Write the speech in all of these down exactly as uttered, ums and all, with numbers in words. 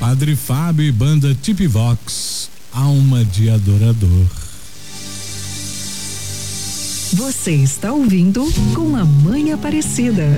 Padre Fábio e banda Tipivox, Alma de Adorador. Você está ouvindo Com a Mãe Aparecida.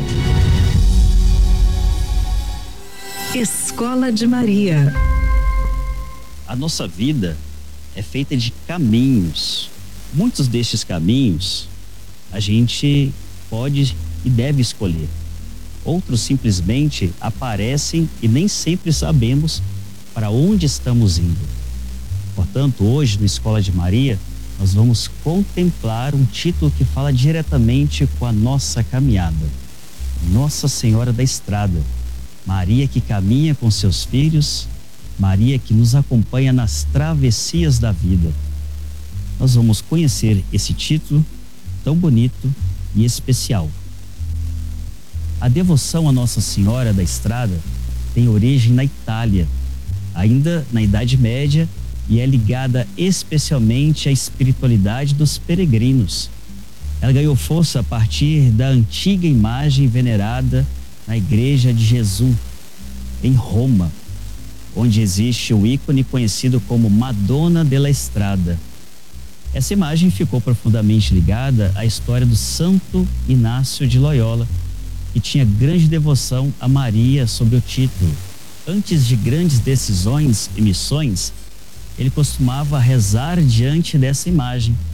Escola de Maria. A nossa vida é feita de caminhos. Muitos destes caminhos a gente pode e deve escolher. Outros simplesmente aparecem e nem sempre sabemos para onde estamos indo. Portanto, hoje no Escola de Maria, nós vamos contemplar um título que fala diretamente com a nossa caminhada. Nossa Senhora da Estrada, Maria que caminha com seus filhos, Maria que nos acompanha nas travessias da vida. Nós vamos conhecer esse título tão bonito e especial. A devoção a Nossa Senhora da Estrada tem origem na Itália, ainda na Idade Média, e é ligada especialmente à espiritualidade dos peregrinos. Ela ganhou força a partir da antiga imagem venerada na Igreja de Jesus, em Roma, onde existe o ícone conhecido como Madonna della Strada. Essa imagem ficou profundamente ligada à história do Santo Inácio de Loyola, que tinha grande devoção a Maria sob o título. Antes de grandes decisões e missões, ele costumava rezar diante dessa imagem.